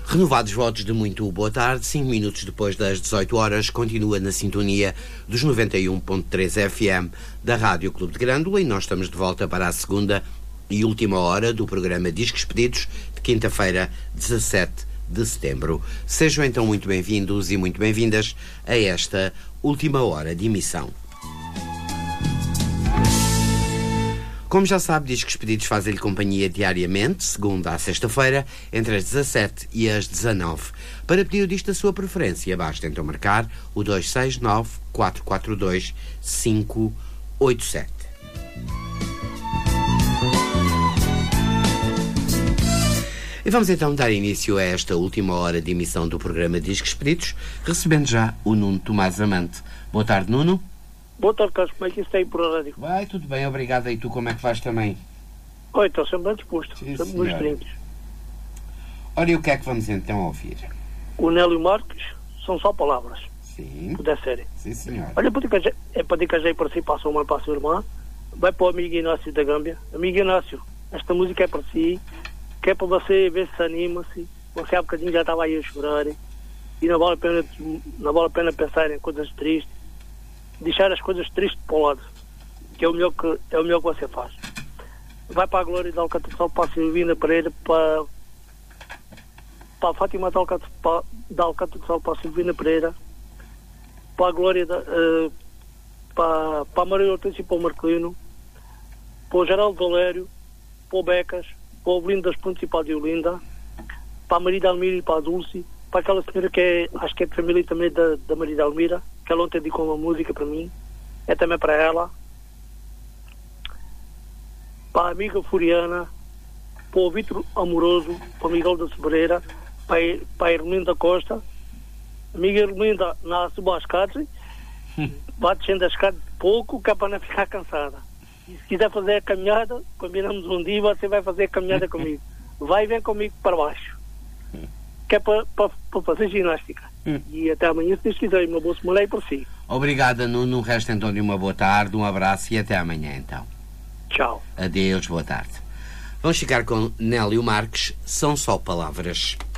Renovados votos de muito boa tarde, 5 minutos depois das 18 horas, continua na sintonia dos 91.3 FM da Rádio Clube de Grândola e nós estamos de volta para a segunda e última hora do programa Discos Pedidos de quinta-feira, 17 de setembro. Sejam então muito bem-vindos e muito bem-vindas a esta última hora de emissão. Como já sabe, Discos Pedidos fazem-lhe companhia diariamente, segunda à sexta-feira, entre as 17 e as 19. Para pedir o disco da sua preferência, basta então marcar o 269-442-587. E vamos então dar início a esta última hora de emissão do programa Discos Pedidos, recebendo já o Nuno Tomás Amante. Boa tarde, Nuno. Boa tarde, Carlos. Como é que isso tem por a rádio? Vai, tudo bem, obrigado. E tu, como é que vais também? Oi, estou sempre bem disposto. Sim, sempre nos trinques. Ora, e o que é que vamos então ouvir? O Nélio Marques, são só palavras. Sim. Da série. Sim, senhor. Olha, é para dizer aí para si, para a sua mãe, para a sua irmã. Vai para o amigo Inácio da Gâmbia. Amigo Inácio, esta música é para si, que é para você ver se anima-se. Você há bocadinho já estava aí a chorar. E não vale a pena pensar em coisas tristes. Deixar as coisas tristes para o lado, que é o melhor que você faz. Vai para a Glória da Alcatel, para a Silvina Pereira, para a Fátima da Alcatel, para a Silvina Pereira, para a Glória para a Maria Hortência e para o Marcolino, para o Geraldo Valério, para o Becas, para o Olinda das Pontes e para a Diolinda, para a Maria Almira e para a Dulce, para aquela senhora que é, acho que é de família também da Maria Almira, que ela ontem dedicou uma música para mim, é também para ela, para a amiga Furiana, para o Vítor Amoroso, para o Miguel da Sobreira, para a Ermelinda Costa, amiga Ermelinda, na suba às escadas, vai descendo as escadas pouco, que é para não ficar cansada. E se quiser fazer a caminhada, combinamos um dia, você vai fazer a caminhada comigo. Vai e vem comigo para baixo, que é para fazer ginástica. E até amanhã, se Deus quiser, uma boa semana aí para si. Obrigada, Nuno. O resto então de uma boa tarde, um abraço e até amanhã então. Tchau. Adeus, boa tarde. Vamos ficar com Nélio Marques, São Só Palavras.